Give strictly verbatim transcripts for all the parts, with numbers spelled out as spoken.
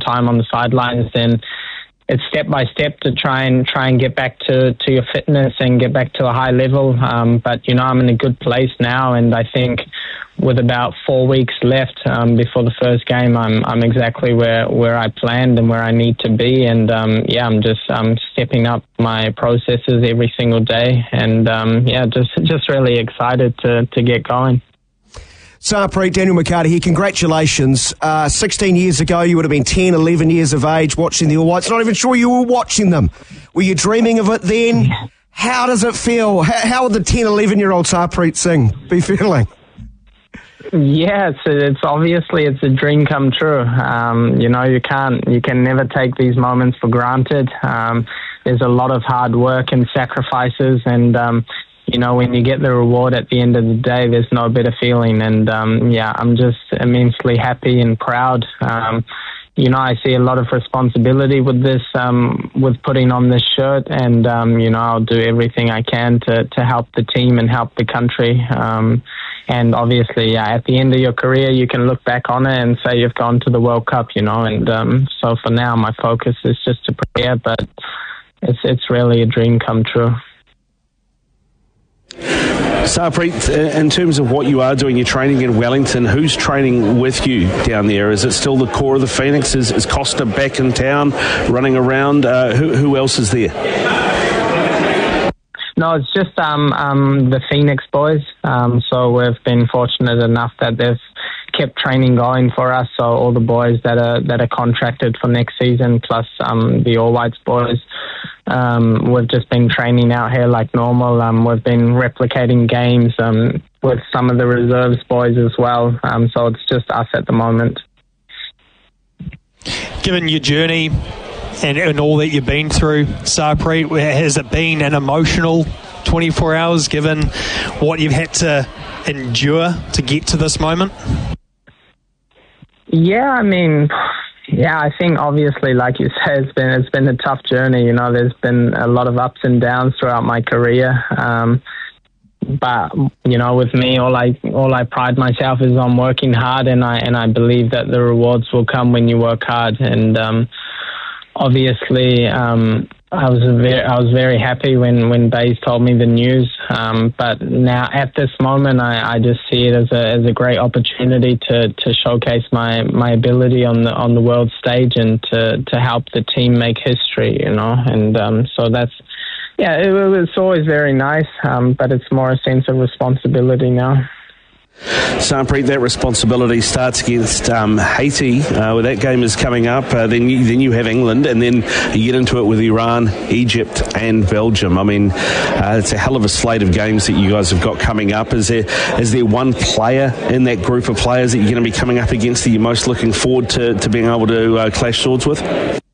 time on the sidelines, then it's step by step to try and try and get back to, to your fitness and get back to a high level. Um, but, you know, I'm in a good place now, and I think with about four weeks left um, before the first game, I'm I'm exactly where, where I planned and where I need to be. And, um, yeah, I'm just um, stepping up my processes every single day. And, um, yeah, just just really excited to, to get going. Sarpreet, Daniel McCarty here, congratulations. Uh, sixteen years ago, you would have been ten, eleven years of age watching the All Whites. Not even sure you were watching them. Were you dreaming of it then? How does it feel? How, how would the ten, eleven-year-old Sarpreet Singh be feeling? Yeah, it's, it's obviously it's a dream come true. Um, you know, you can't, you can never take these moments for granted. Um, there's a lot of hard work and sacrifices, and um, you know, when you get the reward at the end of the day, there's no better feeling. And um, yeah, I'm just immensely happy and proud. Um, you know, I see a lot of responsibility with this, um, with putting on this shirt, and um, you know, I'll do everything I can to to help the team and help the country. Um, And obviously, yeah, at the end of your career, you can look back on it and say you've gone to the World Cup, you know. And um, so for now, my focus is just to prepare, but it's it's really a dream come true. Sarpreet, in terms of what you are doing, you're training in Wellington. Who's training with you down there? Is it still the core of the Phoenix? Is, is Costa back in town, running around? Uh, who, who else is there? No, it's just um, um, the Phoenix boys. Um, so we've been fortunate enough that they've kept training going for us. So all the boys that are that are contracted for next season, plus um, the All Whites boys, um, we've just been training out here like normal. Um, we've been replicating games um, with some of the reserves boys as well. Um, so it's just us at the moment. Given your journey and, and all that you've been through, Sarpreet, has it been an emotional twenty-four hours given what you've had to endure to get to this moment? Yeah, I mean, yeah, I think obviously, like you said, it's been it's been a tough journey. You know, there's been a lot of ups and downs throughout my career. Um, but you know, with me, all I all I pride myself is on working hard, and I and I believe that the rewards will come when you work hard. And um, obviously, um, I was very I was very happy when when Baze told me the news. Um, but now at this moment, I, I just see it as a as a great opportunity to, to showcase my, my ability on the on the world stage and to, to help the team make history. You know, and um, so that's yeah, it, it's always very nice, um, but it's more a sense of responsibility now. Sarpreet, that responsibility starts against um, Haiti, uh, where that game is coming up. Uh, then, you, then you have England, and then you get into it with Iran, Egypt, and Belgium. I mean, uh, it's a hell of a slate of games that you guys have got coming up. Is there is there one player in that group of players that you're going to be coming up against that you're most looking forward to, to being able to uh, clash swords with?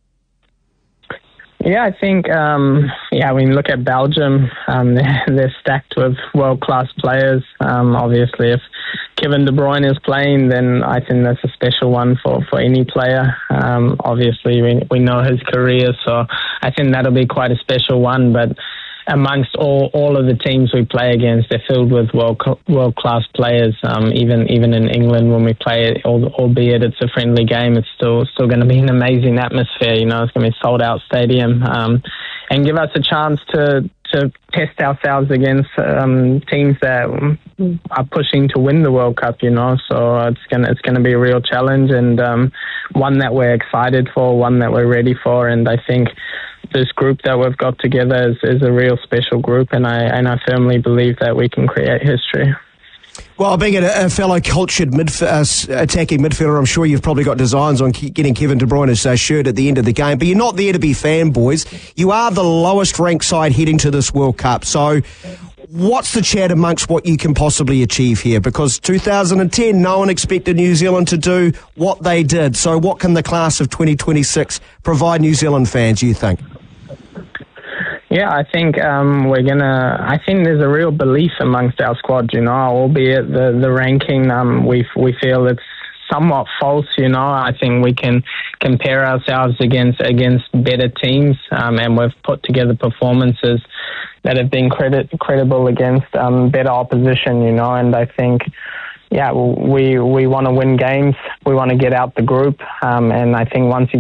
Yeah, I think, um, yeah, when you look at Belgium, um, they're, they're stacked with world-class players. Um, obviously, if Kevin De Bruyne is playing, then I think that's a special one for, for any player. Um, obviously, we, we know his career, so I think that'll be quite a special one. But amongst all, all of the teams we play against, they're filled with world world class players. Um, even even in England, when we play it, albeit it's a friendly game, it's still still going to be an amazing atmosphere. You know, it's going to be a sold out stadium, um, and give us a chance to to test ourselves against um, teams that are pushing to win the World Cup. You know, so it's gonna it's going to be a real challenge, and um, one that we're excited for, one that we're ready for, and I think this group that we've got together is, is a real special group, and I and I firmly believe that we can create history. Well, being a, a fellow cultured midf- uh, attacking midfielder, I'm sure you've probably got designs on ke- getting Kevin De Bruyne's uh, shirt at the end of the game, but you're not there to be fanboys. You are the lowest ranked side heading to this World Cup, so what's the chat amongst what you can possibly achieve here? Because two thousand ten, no one expected New Zealand to do what they did, so what can the class of twenty twenty-six provide New Zealand fans, you think? Yeah, I think um, we're gonna. I think there's a real belief amongst our squad. You know, albeit the the ranking, um, we we feel it's somewhat false. You know, I think we can compare ourselves against against better teams, um, and we've put together performances that have been credit, credible against um, better opposition. You know, and I think, yeah, we we want to win games. We want to get out the group, um, and I think once you